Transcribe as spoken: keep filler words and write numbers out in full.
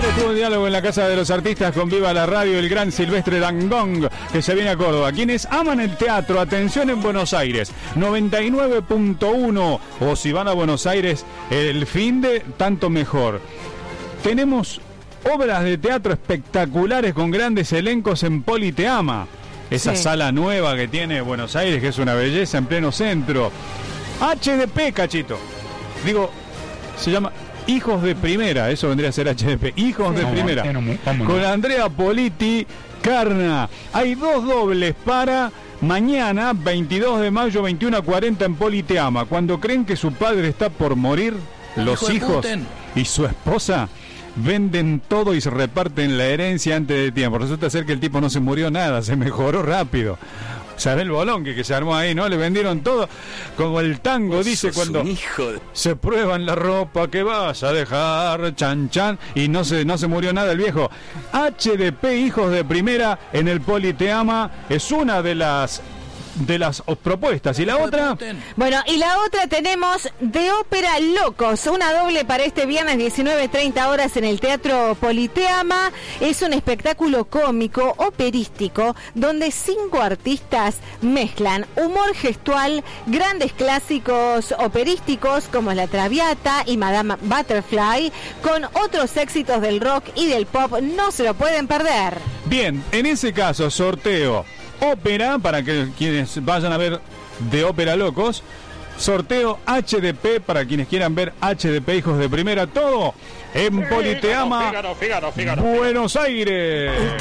Estuvo un diálogo en la Casa de los Artistas con Viva la Radio, el gran Silvestre Dangond, que se viene a Córdoba. Quienes aman el teatro, atención en Buenos Aires, noventa y nueve punto uno, o si van a Buenos Aires el fin de, tanto mejor. Tenemos obras de teatro espectaculares con grandes elencos en Politeama, esa sí. sala nueva que tiene Buenos Aires, que es una belleza en pleno centro. H D P, cachito. Digo, se llama Hijos de Primera, eso vendría a ser H D P, Hijos sí. de Primera. Con Andrea Politi, Carna. Hay dos dobles para mañana, veintidós de mayo, veintiuno a cuarenta en Politeama. Cuando creen que su padre está por morir, los Hijo hijos y su esposa venden todo y se reparten la herencia antes de tiempo. Resulta ser que el tipo no se murió nada, se mejoró rápido. ¿Sabés el bolón que, que se armó ahí, no? Le vendieron todo, como el tango dice cuando se prueban la ropa que vas a dejar, chan chan, y no se, no se murió nada el viejo. H D P, Hijos de Primera, en el Politeama, es una de las de las propuestas. ¿Y la otra? Bueno, y la otra tenemos de Ópera Locos, una doble para este viernes diecinueve treinta horas en el Teatro Politeama. Es un espectáculo cómico, operístico, donde cinco artistas mezclan humor gestual, grandes clásicos operísticos como La Traviata y Madame Butterfly, con otros éxitos del rock y del pop. No se lo pueden perder. Bien, en ese caso, sorteo ópera, para que quienes vayan a ver de Ópera Locos, sorteo H D P para quienes quieran ver H D P, Hijos de Primera, todo en Politeama, Buenos Aires.